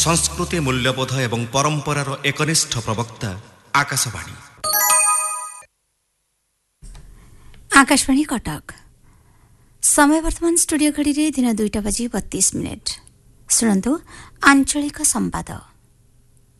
संस्कृति मूल्यबोध एवं परंपरार एकनिष्ठ प्रवक्ता आकाशवाणी। आकाशवाणी कटक। समय वर्तमान स्टूडियो घड़ी दिन 2:32 शुणु आंचलिक संवाद।